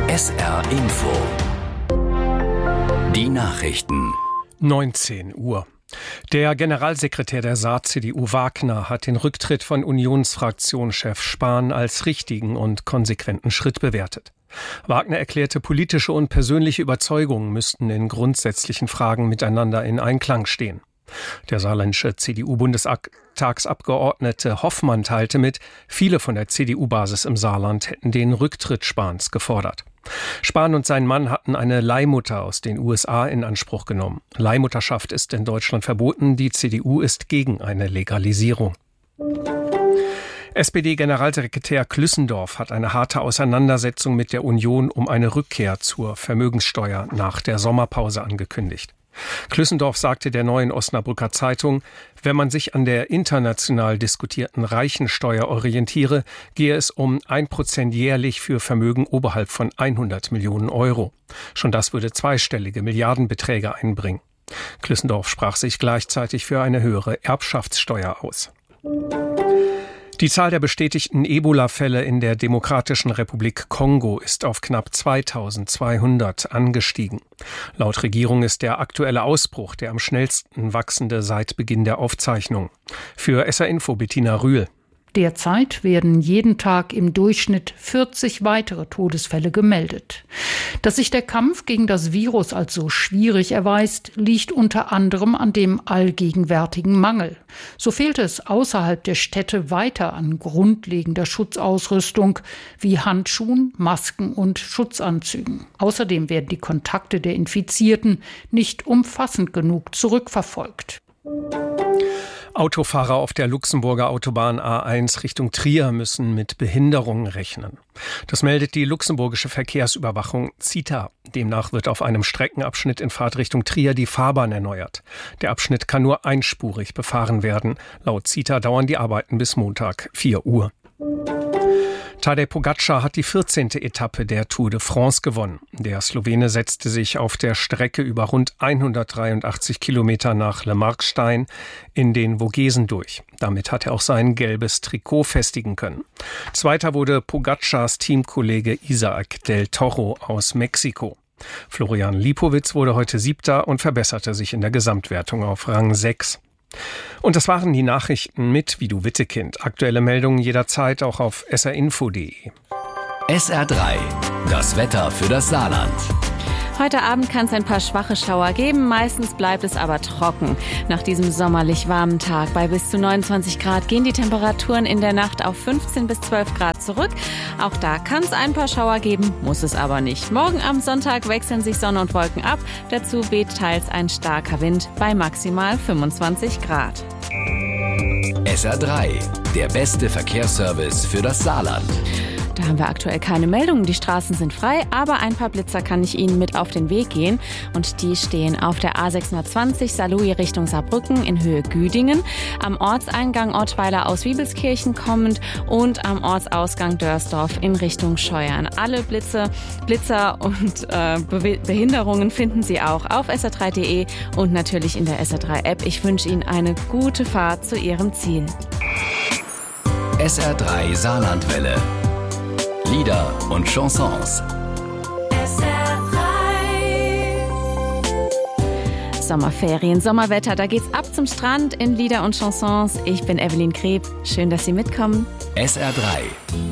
SR Info. Die Nachrichten. 19 Uhr. Der Generalsekretär der Saar-CDU Wagner hat den Rücktritt von Unionsfraktionschef Spahn als richtigen und konsequenten Schritt bewertet. Wagner erklärte, politische und persönliche Überzeugungen müssten in grundsätzlichen Fragen miteinander in Einklang stehen. Der saarländische CDU-Bundestagsabgeordnete Hoffmann teilte mit, viele von der CDU-Basis im Saarland hätten den Rücktritt Spahns gefordert. Spahn und sein Mann hatten eine Leihmutter aus den USA in Anspruch genommen. Leihmutterschaft ist in Deutschland verboten, die CDU ist gegen eine Legalisierung. SPD-Generalsekretär Klüssendorf hat eine harte Auseinandersetzung mit der Union um eine Rückkehr zur Vermögenssteuer nach der Sommerpause angekündigt. Klüssendorf sagte der Neuen Osnabrücker Zeitung, wenn man sich an der international diskutierten Reichensteuer orientiere, gehe es um 1% jährlich für Vermögen oberhalb von 100 Millionen Euro. Schon das würde zweistellige Milliardenbeträge einbringen. Klüssendorf sprach sich gleichzeitig für eine höhere Erbschaftssteuer aus. Die Zahl der bestätigten Ebola-Fälle in der Demokratischen Republik Kongo ist auf knapp 2200 angestiegen. Laut Regierung ist der aktuelle Ausbruch der am schnellsten wachsende seit Beginn der Aufzeichnung. Für SR Info Bettina Rühl. Derzeit werden jeden Tag im Durchschnitt 40 weitere Todesfälle gemeldet. Dass sich der Kampf gegen das Virus als so schwierig erweist, liegt unter anderem an dem allgegenwärtigen Mangel. So fehlt es außerhalb der Städte weiter an grundlegender Schutzausrüstung wie Handschuhen, Masken und Schutzanzügen. Außerdem werden die Kontakte der Infizierten nicht umfassend genug zurückverfolgt. Autofahrer auf der Luxemburger Autobahn A1 Richtung Trier müssen mit Behinderungen rechnen. Das meldet die luxemburgische Verkehrsüberwachung CITA. Demnach wird auf einem Streckenabschnitt in Fahrtrichtung Trier die Fahrbahn erneuert. Der Abschnitt kann nur einspurig befahren werden. Laut CITA dauern die Arbeiten bis Montag 4 Uhr. Tadej Pogačar hat die 14. Etappe der Tour de France gewonnen. Der Slowene setzte sich auf der Strecke über rund 183 Kilometer nach Le Markstein in den Vogesen durch. Damit hat er auch sein gelbes Trikot festigen können. Zweiter wurde Pogačars Teamkollege Isaac del Toro aus Mexiko. Florian Lipowitz wurde heute 7. und verbesserte sich in der Gesamtwertung auf Rang 6. Und das waren die Nachrichten mit Vidu Wittekind. Aktuelle Meldungen jederzeit auch auf srinfo.de. SR3, das Wetter für das Saarland. Heute Abend kann es ein paar schwache Schauer geben, meistens bleibt es aber trocken. Nach diesem sommerlich warmen Tag bei bis zu 29 Grad gehen die Temperaturen in der Nacht auf 15 bis 12 Grad zurück. Auch da kann es ein paar Schauer geben, muss es aber nicht. Morgen am Sonntag wechseln sich Sonne und Wolken ab, dazu weht teils ein starker Wind bei maximal 25 Grad. SR3, der beste Verkehrsservice für das Saarland. Da haben wir aktuell keine Meldungen, die Straßen sind frei, aber ein paar Blitzer kann ich Ihnen mit auf den Weg gehen. Und die stehen auf der A620 Saarlouis Richtung Saarbrücken in Höhe Güdingen, am Ortseingang Ottweiler aus Wiebelskirchen kommend und am Ortsausgang Dörsdorf in Richtung Scheuern. Alle Blitzer und Behinderungen finden Sie auch auf sr3.de und natürlich in der SR3-App. Ich wünsche Ihnen eine gute Fahrt zu Ihrem Ziel. SR3 Saarlandwelle. Lieder und Chansons. Sommerferien, Sommerwetter, da geht's ab zum Strand in Lieder und Chansons. Ich bin Evelyn Kreb. Schön, dass Sie mitkommen. SR3